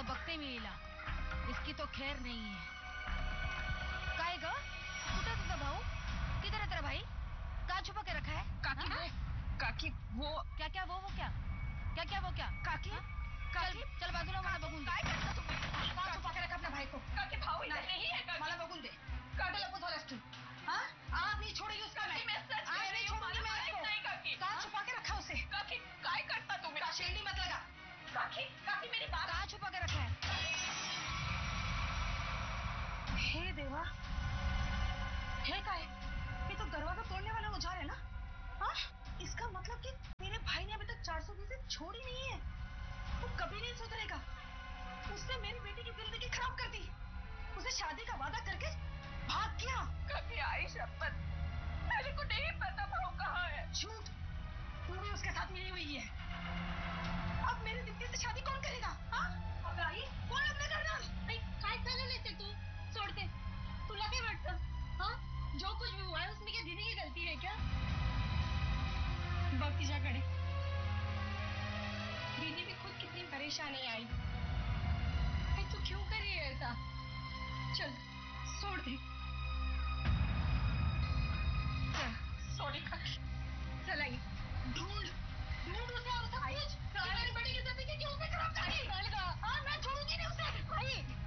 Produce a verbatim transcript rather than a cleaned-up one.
बघते मी हिला. इसकी तो खैर नहीं है. काय ग? कुठे तुझा भाऊ? किधर है तेरा भाई? कहाँ छुपा के रखा है? काकी वो काकी वो क्या क्या वो वो क्या क्या क्या वो क्या काकी हा? काकी चल चल बाजूला मला बघून दे. काय करता तुम्ही? का छुपा के रखा अपने भाई को? काकी भाऊ इधर नहीं है काकी. मला बघून दे. काकी लपू झालास तू. हाँ? आप नहीं छोड़ेगी उसका मैं. मैं सच कह रही हूँ. छोड़ूंगी मैं उसको. नहीं काकी. कहाँ छुपा के रखा उसे? काकी काय करता तुम्ही? काशी मत लगा. काकी काकी मेरी बात. कहाँ छुपा के रखा है? हे देवा. हे काय? ये तो दरवाजा तोड़ने वाला औजार है ना? हाँ? इसका मतलब कि मेरे भाई ने अभी तक चार सौ बीस छोड़ी नहीं है. वो कभी नहीं सुधरेगा. उसने मेरी बेटी की जिंदगी खराब कर दी. उसे शादी का वादा करके भाग गया. कभी आई शपथ. मेरे को नहीं पता भाव कहाँ है. झूठ. तू भी उसके साथ मिली हुई है. अब मेरी दीदी से शादी कौन करेगा? हाँ? अब आई कौन लग्न करणार? काय चालू लेते तू? सोडते. तुला काय वाटतं? हाँ? जो कुछ भी हुआ है उसमें क्या दीदी की गलती है क्या? बघ तिच्याकडे. दीदी भी खुद कितनी परेशान है आई. तू क्यों कर रही है ऐसा? चल छोड़ दे. सॉरी काकी. चल आई. ढूंढ ढूंढ उसे और सब कुछ. मेरी बेटी की जिंदगी क्यों उसने खराब कर दी? हाँ मैं छोड़ूंगी नहीं उसे. आई